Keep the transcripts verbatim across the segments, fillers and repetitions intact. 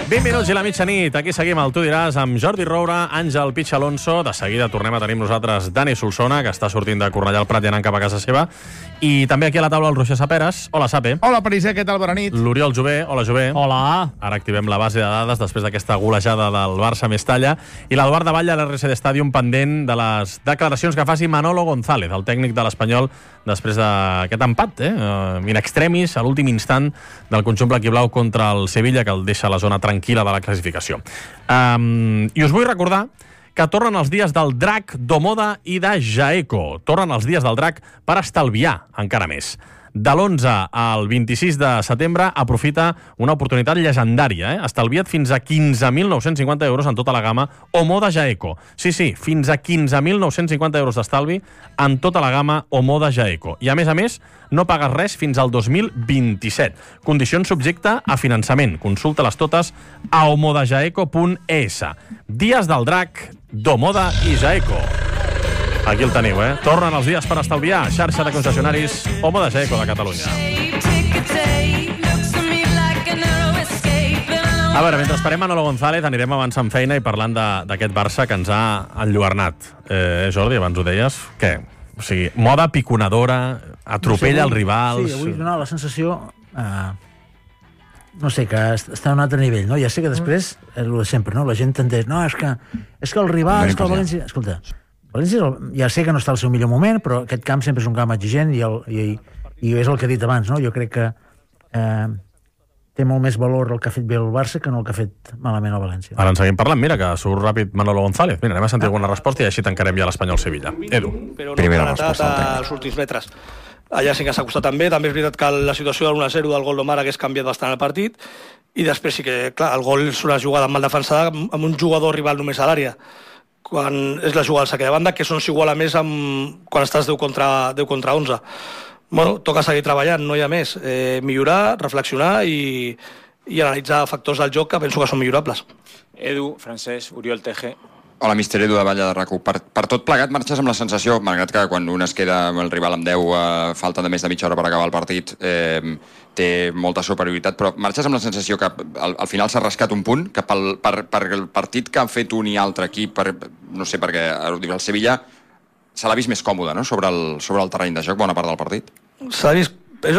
vint minuts i la mitjanit. Aquí seguim el Tu diràs amb Jordi Roura, Àngel Pitx Alonso. De seguida tornem a tenir nosaltres Dani Solsona, que està sortint de Cornellà al Prat i anant cap a casa seva. I també aquí a la taula el Roger Saperes. Hola, Sape. Hola, Pariser, què tal? Bona nit. L'Oriol Jové. Hola, Jové. Hola. Ara activem la base de dades després d'aquesta golejada del Barça Mestalla. I l'Eduard Davall a l'R C D Stadium pendent de les declaracions que faci Manolo González, el tècnic de l'Espanyol, després d'aquest empat, eh? In extremis, a l'últim instant del conjunt blaquiblau contra el Sevilla, que el deixa a la zona tranquil·la de la classificació. Um, I us vull recordar que tornen els dies del Drac, d'Omoda i de Jaeco. Tornen els dies del Drac per estalviar encara més. De l'onze al vint-i-sis de setembre aprofita una oportunitat llegendària. Eh? Estalvia't fins a quinze mil nou-cents cinquanta euros en tota la gamma Omoda Jaeco. Sí, sí, fins a quinze mil nou-cents cinquanta euros d'estalvi en tota la gamma Omoda Jaeco. I a més a més, no pagues res fins al dos mil vint-i-set. Condicions subjecte a finançament. Consulta-les totes a omodajaeco punt es. Dies del Drac, d'Omoda i Jaeco. Aquí el teniu, eh? Tornen els dies per estalviar. Xarxa de concessionaris Omoda Jaeco de Catalunya. A veure, mentre esperem Manolo González, anirem avançant feina i parlant d'aquest Barça que ens ha enlluernat. Eh, Jordi, abans ho deies, què? O sigui, moda piconadora, atropella no sé, avui, el rival... Sí, avui donava la sensació... Eh, no sé, que està a un altre nivell, no? Ja sé que després, és el de sempre, no? La gent tendeix, no, és que, és que el rival, és que el València... Escolta, València ja sé que no està al seu millor moment, però aquest camp sempre és un camp exigent i, el, i, i és el que he dit abans, no? Jo crec que eh, té molt més valor el que ha fet bé el Barça que no el que ha fet malament el València. Ara en seguim parlant. Mira que surt ràpid Manolo González. Mira, anem a sentir alguna resposta i així tancarem ja l'Espanyol-Sevilla. Edu. Però no Primera resposta als últims metres. Allà sí que s'ha costat també. També és veritat que la situació del un a zero del gol d'Omar hagués canviat bastant el partit i després sí que, clar, el gol és una jugada mal defensada amb un jugador rival només a l'àrea. Quan és la jugada al saque de banda, que són s'iguala més amb quan estàs deu contra onze. Bueno, toca seguir treballant, no hi ha més. Eh, millorar, reflexionar i, i analitzar factors del joc que penso que són millorables. Edu, Francesc, Oriol T G. Hola, mister Edu de Valla de RAC u. Per, per tot plegat marxes amb la sensació, malgrat que quan un es queda amb el rival amb deu, eh, falta de més de mitja hora per acabar el partit, eh, té molta superioritat, però marxes amb la sensació que al, al final s'ha rascat un punt, que pel, per, per el partit que han fet un i altre equip, per, no sé, perquè el Sevilla se l'ha vist més còmode, no?, sobre el, sobre el terreny de joc, bona part del partit. S'ha vist,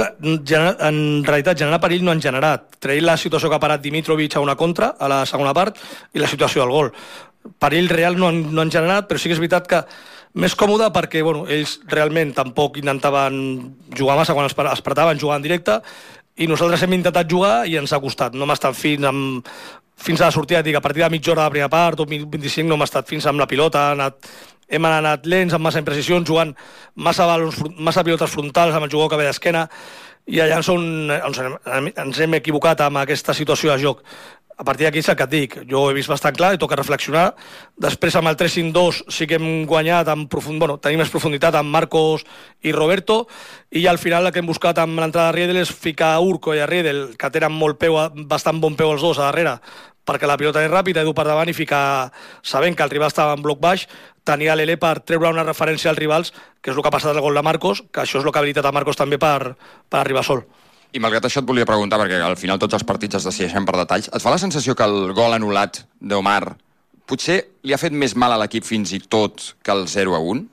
en realitat, generar perill no han generat. Traient la situació que ha parat Dimitrovic a una contra, a la segona part, i la situació del gol. Perill real no han, no han generat, però sí que és veritat que més còmode perquè bueno, ells realment tampoc intentaven jugar massa quan es apretaven, jugar en directe, i nosaltres hem intentat jugar i ens ha costat. No hem estat fins, amb, fins a la sortida, dic, a partir de mitja hora de la primera part o vint-i-cinc no hem estat fins amb la pilota, anat, hem anat lents, amb massa imprecisions, jugant massa, balons, massa pilotes frontals amb el jugador que ve d'esquena, i allà ens, on, ens hem equivocat amb aquesta situació de joc. A partir d'aquí és el que et dic, jo ho he vist bastant clar i toca reflexionar. Després amb el tres cinc dos sí que hem guanyat, amb profund... bueno, tenim més profunditat amb Marcos i Roberto, i al final el que hem buscat amb l'entrada de Riedel és ficar Urco i a Riedel, que tenen molt peu, bastant bon peu els dos a darrere, perquè la pilota és ràpida, Edu per davant i ficar, sabent que el rival estava en bloc baix, tenia l'Ele per treure una referència als rivals, que és el que ha passat al gol de Marcos, que això és el que ha habilitat a Marcos també per, per arribar sol. I malgrat això et volia preguntar, perquè al final tots els partits es decideixen per detalls, et fa la sensació que el gol anul·lat d'Omar potser li ha fet més mal a l'equip fins i tot que el zero a un?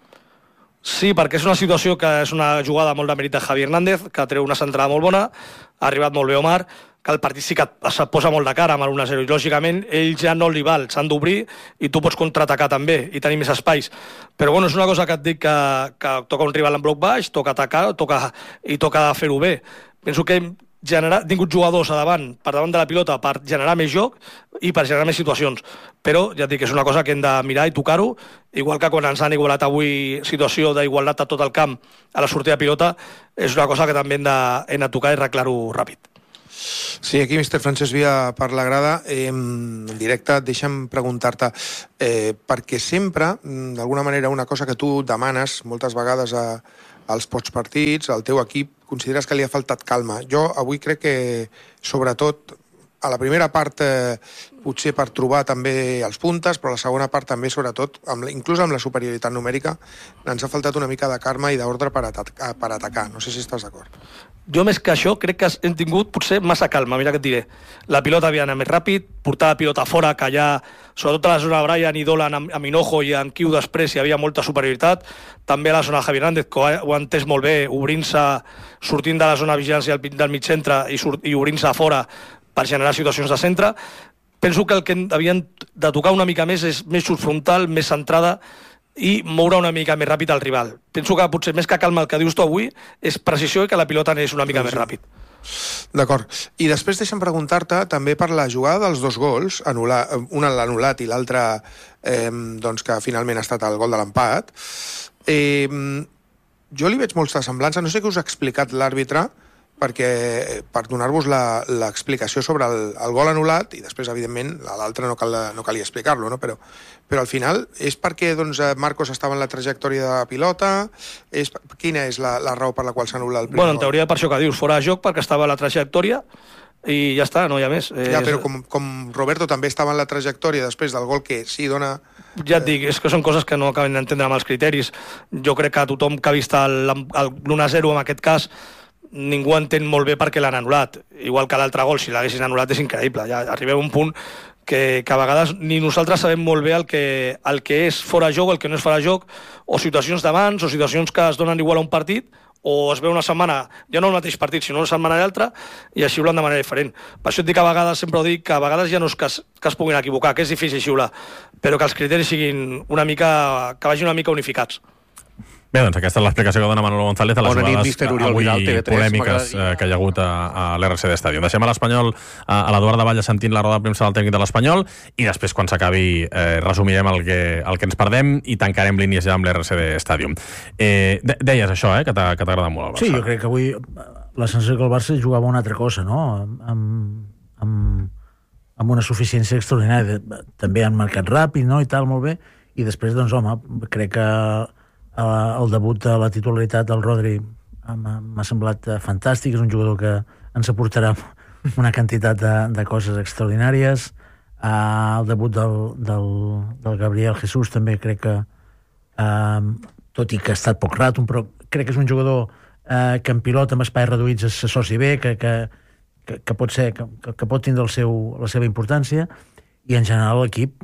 Sí, perquè és una situació que és una jugada molt de mèrit de Javi Hernández, que treu una centrada molt bona, ha arribat molt bé Omar, que el partit sí que es posa molt de cara amb el un a zero, i lògicament ell ja no li val, s'han d'obrir i tu pots contraatacar també i tenir més espais. Però bueno, és una cosa que et dic que, que toca un rival en bloc baix, toca atacar toca, i toca fer-ho bé. Penso que hem generat, tingut jugadors a davant, per davant de la pilota, per generar més joc i per generar més situacions. Però ja et dic que és una cosa que hem de mirar i tocar-ho, igual que quan ens han igualat avui situació d'igualtat a tot el camp a la sortida de pilota, és una cosa que també hem de, hem de tocar i arreglar-ho ràpid. Sí, aquí mister Francesc Via per la grada, eh, en directe, deixa'm preguntar-te, eh, perquè sempre, d'alguna manera, una cosa que tu demanes moltes vegades a, als postpartits, al teu equip, consideres que li ha faltat calma. Jo avui crec que, sobretot, a la primera part eh, potser per trobar també els puntes, però a la segona part també, sobretot, amb, inclús amb la superioritat numèrica, ens ha faltat una mica de karma i d'ordre per, atacar, per atacar. No sé si estàs d'acord. Jo més que això crec que hem tingut potser massa calma, mira què et diré. La pilota havia anat més ràpid, portar la pilota fora, que allà, sobretot a la zona Brian i Dolan amb, amb Hinojo i en Kiu després hi havia molta superioritat, també a la zona Javi Hernández, que ho ha entès molt bé, obrint-se, sortint de la zona de vigilància del, del mig centre i, i obrint-se a fora per generar situacions de centre. Penso que el que havien de tocar una mica més és més frontal, més centrada i moure una mica més ràpid al rival. Penso que potser més que calma el que dius tu avui és precisió i que la pilota anés una mica sí, més ràpid. D'acord. I després deixa'm preguntar-te també per la jugada dels dos gols, anul·lar, un l'anul·lat i l'altre eh, doncs que finalment ha estat el gol de l'empat. Eh, jo li veig molta semblança, no sé què us ha explicat l'àrbitre, perquè per donar-vos l'explicació sobre el, el gol anul·lat, i després, evidentment, l'altre no, cal, no calia explicar-lo, no? però, però al final és perquè doncs, Marcos estava en la trajectòria de la pilota, és, quina és la, la raó per la qual s'anul·la el primer bueno, gol? En teoria per això que dius, fora de joc perquè estava a la trajectòria i ja està, no hi ha més. Ja, però com, com Roberto també estava en la trajectòria després del gol que sí dona... Ja et dic, és que són coses que no acaben d'entendre amb els criteris. Jo crec que tothom que ha vist l'u a zero en aquest cas ningú entén molt bé per què l'han anul·lat. Igual que l'altre gol, si l'haguessin anul·lat és increïble. Ja arribem a un punt que, que a vegades ni nosaltres sabem molt bé el que, el que és fora de joc, el que no és fora de joc, o situacions de mans, o situacions que es donen igual a un partit, o es veu una setmana, ja no el mateix partit, sinó una setmana i altra, i es xiulen de manera diferent. Per això et dic que a vegades, sempre ho dic, que a vegades ja no és que es, que es puguin equivocar, que és difícil xiular, però que els criteris siguin una mica, que vagin una mica unificats. Bé, doncs aquesta és l'explicació que dona Manolo González a les Bona nit, jugades mister Oriol avui Vidal, T V tres, polèmiques eh, que hi ha hagut a, a l'R C D Stadium. Deixem a l'Espanyol, a, a l'Eduard de Valla sentint la roda de premsa del tècnic de l'Espanyol i després, quan s'acabi, eh, resumirem el que, el que ens perdem i tancarem línies ja amb l'R C D Stadium. Eh, de, deies això, eh, que t'agrada molt el Barça. Sí, jo crec que avui la sensació que el Barça jugava una altra cosa, no? Amb, amb, amb una suficiència extraordinària. També han marcat ràpid, no?, i tal, molt bé. I després, doncs, home, crec que el debut de la titularitat del Rodri m'ha semblat fantàstic, és un jugador que ens aportarà una quantitat de, de coses extraordinàries. El debut del, del, del Gabriel Jesús també crec que, eh, tot i que ha estat poc rato, però crec que és un jugador eh, que en pilota amb espais reduïts s'associ bé, que, que, que, que, pot ser, que, que pot tindre el seu, la seva importància, i en general l'equip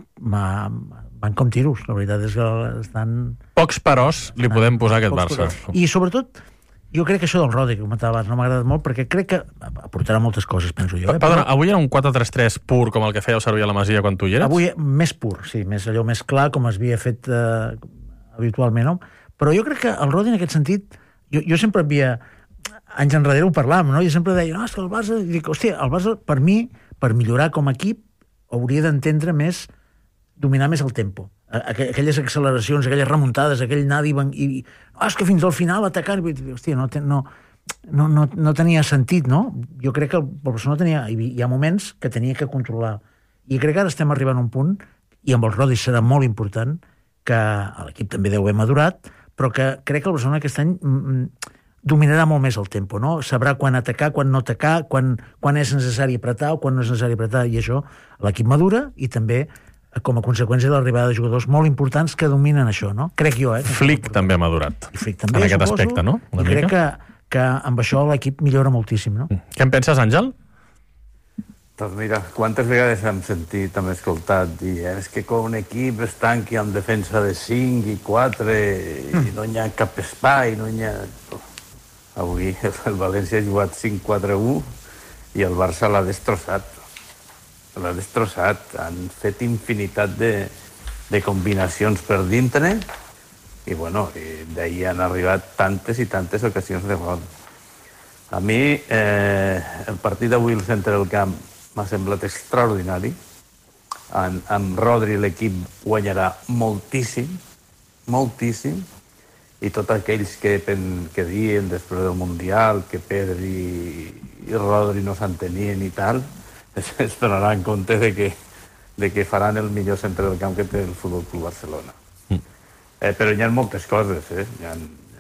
van com tiros, la veritat és que estan... Pocs peròs li podem posar a aquest Barça. I sobretot, jo crec que això del Rodri, que comentava abans, no m'ha agradat molt, perquè crec que aportarà moltes coses, penso jo. Eh? Perdona, avui era un quatre tres tres pur, com el que fèieu servir a la Masia quan tu hi eres? Avui més pur, sí, més allò més clar, com es havia fet eh, habitualment, no? Però jo crec que el Rodri, en aquest sentit, jo, jo sempre havia... Anys enrere ho parlàvem, no? Jo sempre deia, no, és que el Barça... I dic, hòstia, el Barça, per mi, per millorar com a equip, hauria d'entendre més, dominar més el tempo. Aquelles acceleracions, aquelles remuntades, aquell anar i... i ah, és que fins al final atacar... Hòstia, no, no, no, no, no tenia sentit, no? Jo crec que el Barça no tenia... Hi ha moments que tenia que controlar. I crec que ara estem arribant a un punt, i amb el Rodri serà molt important, que l'equip també deu haver madurat, però que crec que el Barcelona aquest any dominarà molt més el tempo, no? Sabrà quan atacar, quan no atacar, quan, quan és necessari apretar o quan no és necessari apretar, i això l'equip madura, i també com a conseqüència de l'arribada de jugadors molt importants que dominen això, no? Crec jo, eh? Flick també ha madurat. I Flick també, en aquest suposo, aspecte, no? I crec que, que amb això l'equip millora moltíssim, no? Què en penses, Àngel? Doncs mira, quantes vegades hem sentit, hem escoltat dir, eh, és que quan un equip es tanqui amb defensa de cinc i quatre i no hi ha cap espai, no hi ha... Avui el València ha jugat cinc quatre u i el Barça l'ha destrossat. L'ha destrossat. Han fet infinitat de, de combinacions per dintre i, bueno, d'ahir han arribat tantes i tantes ocasions de gol. A mi, eh, el partit d'avui al centre del camp m'ha semblat extraordinari. En, amb Rodri l'equip guanyarà moltíssim, moltíssim, i tots aquells que, que diuen després del Mundial que Pedri i Rodri no s'entenien i tal, es, es donaran compte de que, de que faran el millor centre del camp que té el Futbol Club Barcelona. Mm. Eh, però hi ha moltes coses, eh? Hi ha,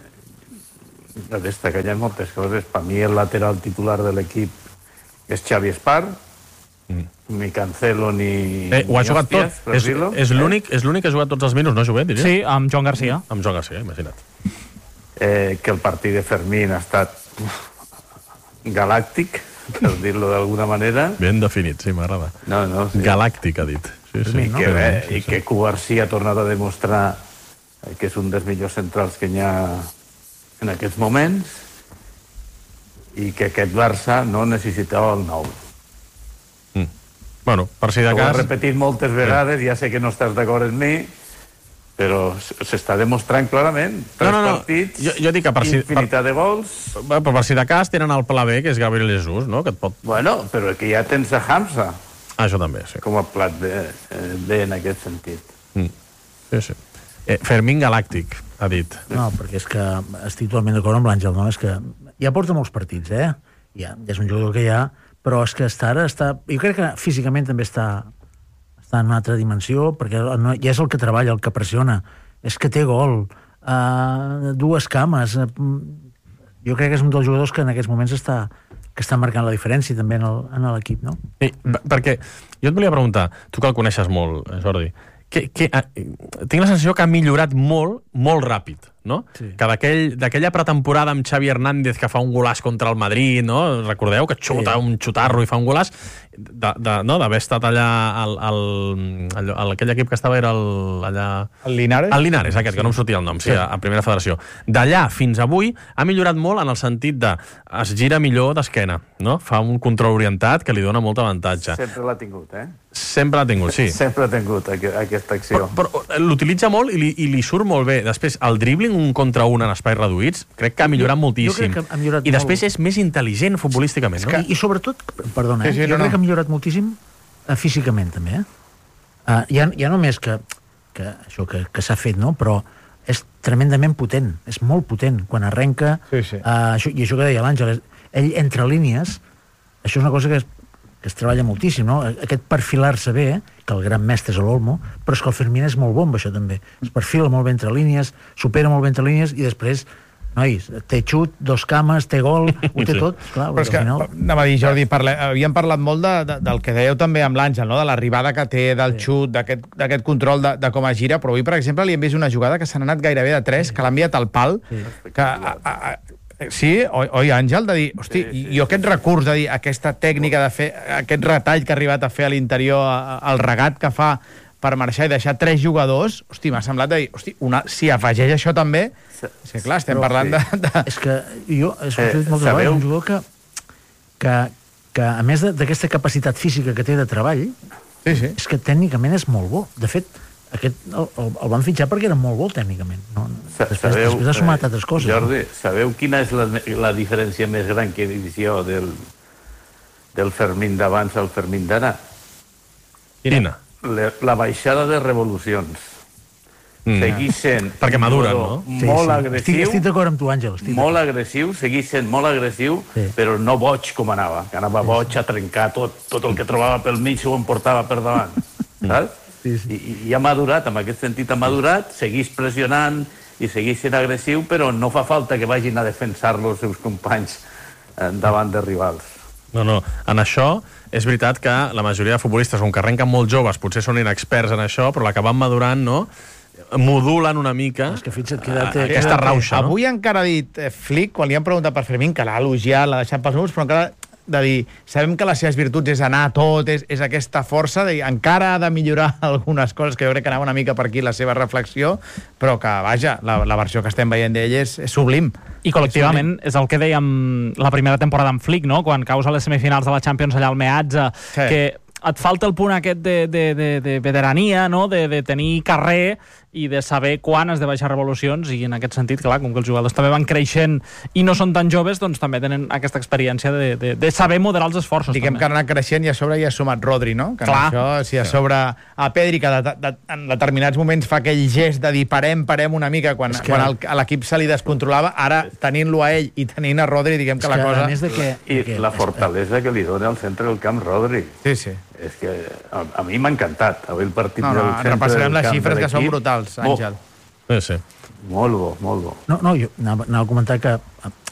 a destacar hi ha moltes coses. Per mi el lateral titular de l'equip és Xavi Espar, ni Cancelo ni... Eh, ho ha ni jugat tot. hòsties, per És, dir-lo. és l'únic és l'únic que ha jugat tots els minuts, no, Jové? Diria? Sí, amb Joan Garcia. Amb Joan Garcia, imagina't. Eh, que el partit de Fermín ha estat uf, galàctic, per dir-lo d'alguna manera. Ben definit, sí, m'agrada. No, no, sí. Galàctic, ha dit. Sí, sí, I, no? que, bé, sí, i que Cubarsí ha tornat a demostrar que és un dels millors centrals que hi ha en aquests moments i que aquest Barça no necessitava el nou. Mm. Bueno, per si de Ho he cas... repetit moltes vegades, ja sé que no estàs d'acord amb mi, però s'està demostrant clarament. Tres No, no, no. partits, Jo, jo dic que per si, per, infinitat de gols... per, per si de cas tenen el pla B, que és Gabriel Jesús, no? Que et pot... Bueno, però que ja tens a Hamza Ah, això també, sí. com a plat B, eh, B en aquest sentit. Mm. Sí, sí. Eh, Fermín Galàctic, ha dit. No, perquè és que estic totalment d'acord amb l'Àngel, no? És que ja porta molts partits, eh? Ja, ja és un jugador que hi ha, però és que està ara està... Jo crec que físicament també està, està en una altra dimensió, perquè no, ja és el que treballa, el que pressiona. És que té gol, uh, dues cames... Uh, jo crec que és un dels jugadors que en aquests moments està, que està marcant la diferència també en l'equip, no? Sí, perquè jo et volia preguntar, tu que el coneixes molt, Jordi, que, que, eh, tinc la sensació que ha millorat molt, molt ràpid, no? Sí. Que d'aquella pretemporada amb Xavi Hernández que fa un golàs contra el Madrid, no? Recordeu que xuta sí. un xutarro i fa un golàs, de, de, no? d'haver estat allà al, al, al, al, aquell equip que estava era el, allà... El Linares? El Linares, aquest, sí. que no em sortia el nom, sí, sí. a, a Primera Federació. D'allà fins avui ha millorat molt en el sentit de es gira millor d'esquena, no? Fa un control orientat que li dona molt avantatge. Sempre l'ha tingut, eh? Sempre l'ha tingut, sí. Sempre ha tingut aqu aquesta acció. Però, però l'utilitza molt i li, i li surt molt bé. Després, el dribbling un contra un en espais reduïts, crec que ha millorat moltíssim. Jo crec que ha millorat I després molt. És més intel·ligent futbolísticament, no? I, i sobretot, perdona, eh? Sí, sí, jo no, crec no. que ha millorat moltíssim uh, físicament, també, eh? Uh, ja, ja només que, que això que, que s'ha fet, no? Però és tremendament potent, és molt potent. Quan arrenca, sí, sí. Uh, això, i això que deia l'Àngel, ell entre línies, això és una cosa que es, que es treballa moltíssim, no? Aquest perfilar-se bé, que el gran mestre és l'Olmo, però és que el Fermín és molt bon, això també. Es perfila molt bé entre línies, supera molt bé entre línies, i després, nois, té xut, dos cames, té gol, ho té tot. Clar, però és que, final... anem a dir, Jordi, parle, havíem parlat molt de, de, del que dèieu també amb l'Àngel, no? De l'arribada que té, del sí. xut, d'aquest control de, de com es gira, però avui, per exemple, li hem vist una jugada que s'ha anat gairebé de tres, sí. que l'ha enviat al pal, sí. que... A, a, a, Sí, oi, oi, Àngel, de dir, hosti, sí, sí, jo aquest recurs, de dir, aquesta tècnica de fer, aquest retall que ha arribat a fer a l'interior, el regat que fa per marxar i deixar tres jugadors, hosti, m'ha semblat de dir, hosti, una, si afegeix això també, és que clar, estem parlant sí. de, de... És que jo, és eh, molt treball, un jugador que, que, que a més d'aquesta capacitat física que té de treball, sí, sí. és que tècnicament és molt bo. De fet, aquest, el, el, el van fitxar perquè era molt bo tècnicament. No? Després, sabeu, després ha sumat altres coses. Jordi, no? sabeu quina és la, la diferència més gran que visió del, del Fermín d'abans al Fermín d'ara? Quina? La, la baixada de revolucions. Mm. Segueix sent perquè madura, no? molt sí, sí. agressiu. Estic, estic d'acord amb tu, Àngel. Molt agressiu, segueix sent molt agressiu, sí. però no boig com anava. Que anava sí, boig a trencar tot, tot el que trobava pel mig ho emportava per davant. Saps? Sí, sí. I, I ha madurat, en aquest sentit ha madurat, segueix pressionant i segueix sent agressiu, però no fa falta que vagin a defensar-lo els seus companys eh, davant de rivals. No, no, en això és veritat que la majoria de futbolistes, com que arrenquen molt joves, potser són inexperts en això, però la que van madurant, no?, modulen una mica és que fixa't que edat, uh, aquesta rauxa, no? Avui encara ha dit eh, Flick, quan li han preguntat per Fermín, que l'ha elogiat, l'ha deixat pels números, però encara de dir, sabem que les seves virtuts és anar a tot, és, és aquesta força, de dir, encara ha de millorar algunes coses, que jo crec que anava una mica per aquí la seva reflexió, però que, vaja, la, la versió que estem veient d'ell és, és sublim. I col·lectivament és, és el que dèiem la primera temporada amb Flick, no? Quan caus a les semifinals de la Champions allà al Meazza, sí. que et falta el punt aquest de, de, de, de veterania, no? de, de tenir carrer i de saber quan has de baixar revolucions, i en aquest sentit, clar, com que els jugadors també van creixent i no són tan joves, doncs també tenen aquesta experiència de, de, de saber moderar els esforços. Diguem també. que han anat creixent i a sobre hi ha sumat Rodri, no? Que clar. Això, si a sobre a Pedri, que de, de, en determinats moments fa aquell gest de dir parem, parem una mica, quan, que... quan el, a l'equip se li descontrolava, ara tenint-lo a ell i tenint a Rodri, diguem que, que la cosa... A més de que, I que... la fortalesa que li dona al centre del camp Rodri. Sí, sí. És que a, a mi m'ha encantat avui el partit no, no, del centre repassarem del les camp xifres de que són brutals, Àngel. Sí, sí. Molt bo, molt bo. No, no, jo anava, anava a comentar que